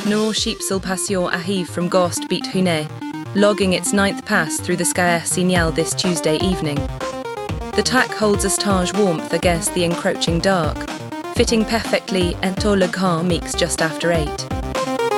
Nor sheepsil passion arrive from Gost beat Hunet, logging its 9th pass through the Sky Signal this Tuesday evening. The tack holds a stage warmth against the encroaching dark, fitting perfectly into le grand mix just after 8.